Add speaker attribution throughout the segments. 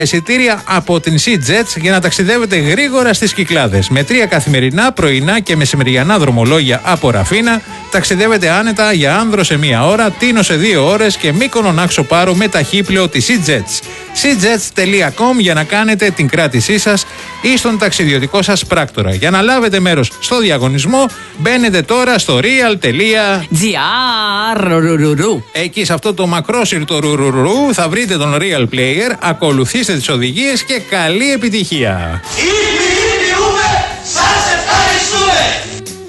Speaker 1: Εισιτήρια από την SeaJets για να ταξιδεύετε γρήγορα στις Κυκλάδες. Με 3 καθημερινά, πρωινά και μεσημεριανά δρομολόγια από Ραφίνα, ταξιδεύετε άνετα για Άνδρο σε 1 ώρα, Τίνο σε 2 ώρες και Μύκονο Νάξο Πάρο με ταχύπλαιο τη SeaJets. SeaJets.com για να κάνετε την κράτησή σας ή στον ταξιδιωτικό σας πράκτορα. Για να λάβετε μέρος στο διαγωνισμό, μπαίνετε τώρα στο real.gr. Εκεί σε αυτό το μακρόσυρτο ρουρουρου θα βρείτε τον Real Player, ακολουθήστε τις οδηγίες και καλή επιτυχία.
Speaker 2: Σας ευχαριστούμε.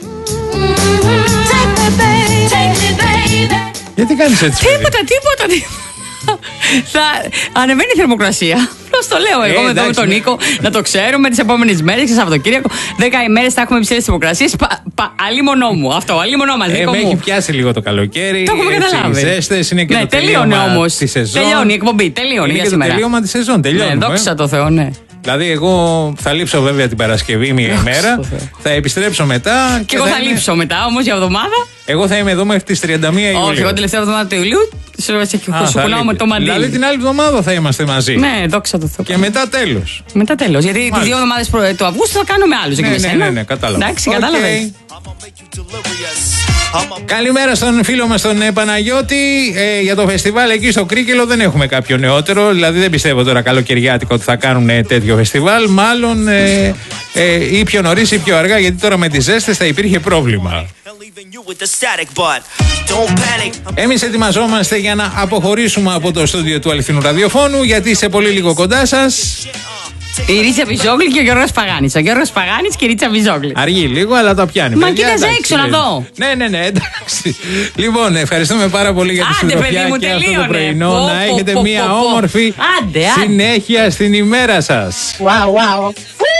Speaker 1: Γιατί κάνεις έτσι?
Speaker 3: Τίποτα. Θα ανεβαίνει η θερμοκρασία. Απλώς το λέω εγώ εδώ με τον Νίκο, να το ξέρουμε τις επόμενες μέρες και Σαββατοκύριακο. 10 ημέρες θα έχουμε υψηλές θερμοκρασίες. Αλίμονό μου. Αυτό, αλίμονό μας.
Speaker 1: Με έχει πιάσει λίγο το καλοκαίρι.
Speaker 3: Το έχουμε καταλάβει.
Speaker 1: Οι ζέστες είναι και το τελείωμα της σεζόν.
Speaker 3: Τελειώνει η εκπομπή. Τελειώνει για σήμερα.
Speaker 1: Το τελείωμα της σεζόν.
Speaker 3: Ναι, δόξα τω Θεώ, ναι.
Speaker 1: Δηλαδή, εγώ θα λείψω βέβαια την Παρασκευή 1 ημέρα. Θα επιστρέψω μετά.
Speaker 3: Και εγώ θα λείψω μετά όμως για εβδομάδα.
Speaker 1: Εγώ θα είμαι εδώ μέχρι τις 31 Ιουλίου.
Speaker 3: Όχι, εγώ τελευταία εβδομάδα του Ιουλίου σου κουνάω με το μαντίλι.
Speaker 1: Δηλαδή την άλλη εβδομάδα θα είμαστε μαζί.
Speaker 3: Ναι, δόξα τω Θεώ.
Speaker 1: Και μετά τέλος.
Speaker 3: Μετά τέλος. Γιατί τις 2 εβδομάδες του Αυγούστου θα κάνουμε άλλους.
Speaker 1: Ναι, κατάλαβα.
Speaker 3: Εντάξει, κατάλαβες.
Speaker 1: Καλημέρα στον φίλο μας τον Παναγιώτη. Για το φεστιβάλ εκεί στο Κρίκελο δεν έχουμε κάποιο νεότερο. Δηλαδή δεν πιστεύω τώρα καλοκαιριάτικο ότι θα κάνουν τέτοιο φεστιβάλ. Μάλλον ή πιο νωρίς ή πιο αργά, γιατί τώρα με τις ζέστες θα υπήρχε πρόβλημα. Εμείς ετοιμαζόμαστε για να αποχωρήσουμε από το στούντιο του Αληθινού Ραδιοφώνου, γιατί σε πολύ λίγο κοντά σας
Speaker 3: η Ρίτσα Βυζόγλη και ο Γιώργος Παγάνης. Ο Γιώργος Παγάνης και η Ρίτσα Βυζόγλη.
Speaker 1: Αργεί λίγο, αλλά τα πιάνει.
Speaker 3: Μα κοίταζε έξω να δω.
Speaker 1: Ναι, εντάξει. Λοιπόν, ευχαριστούμε πάρα πολύ για τη συντροφιά και αυτό το πρωινό. Να έχετε μια όμορφη συνέχεια στην ημέρα σας.
Speaker 4: Wow.